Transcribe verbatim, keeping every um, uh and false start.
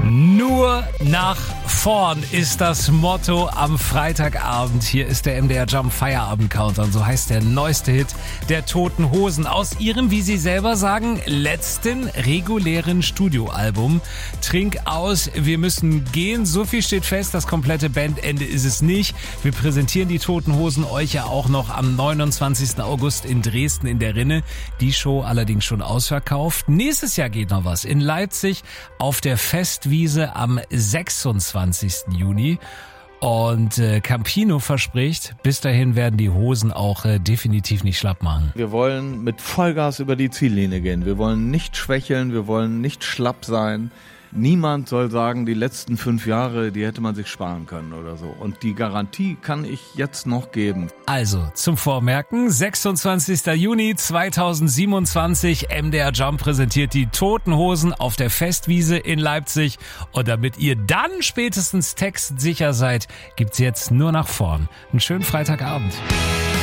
Nur nach vorn ist das Motto am Freitagabend. Hier ist der M D R Jump Feierabend Countdown. So heißt der neueste Hit der Toten Hosen aus ihrem, wie sie selber sagen, letzten regulären Studioalbum. Trink aus, wir müssen gehen. So viel steht fest, das komplette Bandende ist es nicht. Wir präsentieren die Toten Hosen euch ja auch noch am neunundzwanzigsten August in Dresden in der Rinne. Die Show allerdings schon ausverkauft. Nächstes Jahr geht noch was in Leipzig auf der Festwiese am sechsundzwanzigsten Juni. Und äh, Campino verspricht, bis dahin werden die Hosen auch äh, definitiv nicht schlapp machen. Wir wollen mit Vollgas über die Ziellinie gehen. Wir wollen nicht schwächeln, wir wollen nicht schlapp sein. Niemand soll sagen, die letzten fünf Jahre, die hätte man sich sparen können oder so. Und die Garantie kann ich jetzt noch geben. Also, zum Vormerken, sechsundzwanzigsten Juni zweitausendsiebenundzwanzig, M D R Jump präsentiert die Toten Hosen auf der Festwiese in Leipzig. Und damit ihr dann spätestens textsicher seid, gibt's jetzt nur nach vorn. Einen schönen Freitagabend.